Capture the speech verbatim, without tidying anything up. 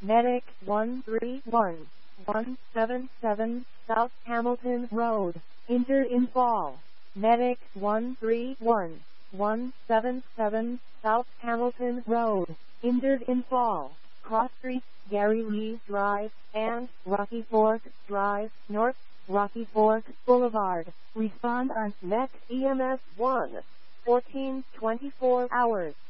Medic one three one, one seven seven, South Hamilton Road, injured in fall. Medic one three one, one seven seven, South Hamilton Road, injured in fall. Cross Street, Gary Lee Drive, and Rocky Fork Drive, North, Rocky Fork Boulevard. Respond on Met E M S one, fourteen twenty-four hours.